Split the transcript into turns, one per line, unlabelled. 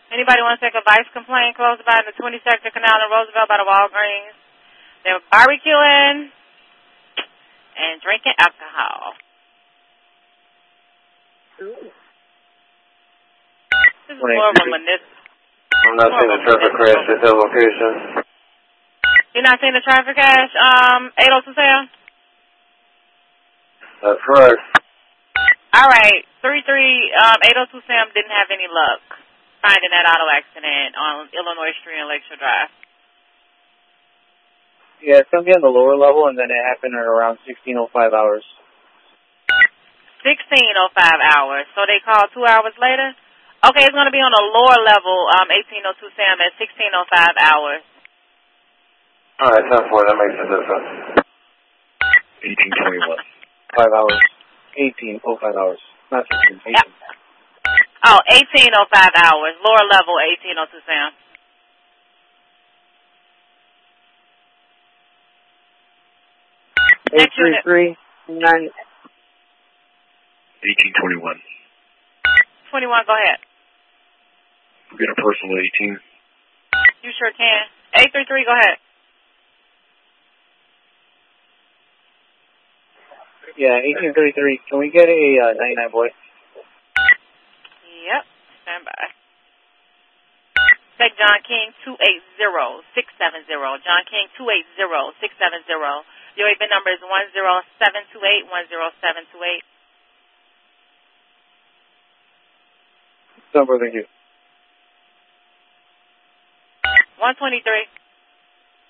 Anybody want to take a vice complaint close by the 22nd Canal in Roosevelt by the Walgreens? They were barbecuing and drinking alcohol. This is more of a municipal.
I'm not seeing the traffic crash at that location.
You're not seeing the traffic crash, 802 Sam?
That's correct.
All right, 802 Sam didn't have any luck finding that auto accident on Illinois Street and Lakeshore Drive.
Yeah, it's going to be on the lower level, and then it happened at around 16:05 hours.
16:05 hours. So they called 2 hours later? Okay, it's going to be on the lower level, 1802 Sam at 16:05 hours.
All right, 10-4, that makes a difference.
18:21. 5 hours. 18:05 hours. Not 16, 18.
Yep. Oh, 18:05 hours. Lower level, 1802 Sam.
Eight three three 9.
1821.
21, go ahead.
Get a personal 18.
You sure can. 833, go ahead.
Yeah, 1833. Can we get a 99 boy?
Yep, stand by. Take John King 280-670. John King 280-670. Your event number is 10728, 10728.
Number, thank you.
123.